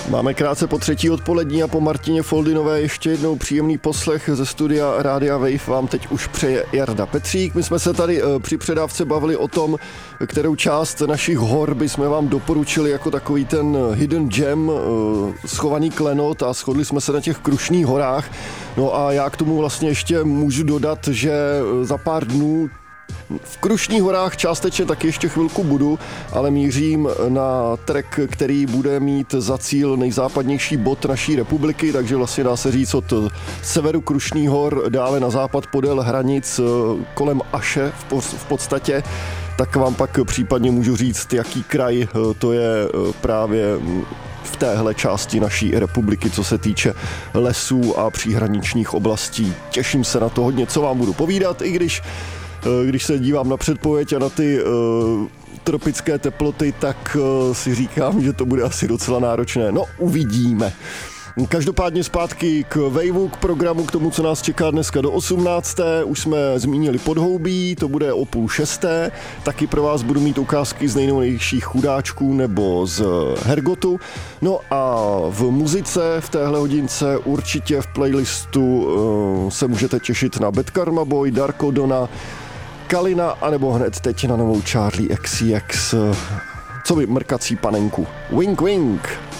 Máme krátce po 3. odpolední a po Martině Foldinové ještě jednou příjemný poslech ze studia Rádia Wave vám teď už přeje Jarda Petřík. My jsme se tady při předávce bavili o tom, kterou část našich hor bychom vám doporučili jako takový ten hidden gem, schovaný klenot, a shodli jsme se na těch Krušných horách. No a já k tomu vlastně ještě můžu dodat, že za pár dnů v Krušných horách částečně taky ještě chvilku budu, ale mířím na trek, který bude mít za cíl nejzápadnější bod naší republiky, takže vlastně dá se říct od severu Krušných hor dále na západ podél hranic kolem Aše v podstatě. Tak vám pak případně můžu říct, jaký kraj to je právě v téhle části naší republiky, co se týče lesů a příhraničních oblastí. Těším se na to hodně, co vám budu povídat, i když se dívám na předpověď a na ty tropické teploty, tak si říkám, že to bude asi docela náročné. No, uvidíme. Každopádně zpátky k Waveu, k programu, k tomu, co nás čeká dneska do 18. Už jsme zmínili Podhoubí, to bude o 5:30. Taky pro vás budu mít ukázky z nejnovějších chudáčků nebo z Hergotu. No a v muzice v téhle hodince určitě v playlistu se můžete těšit na Bad Karma Boy, Darko Dona, Kalina, anebo hned teď na novou Charlie XCX, co by mrkací panenku. Wink, wink.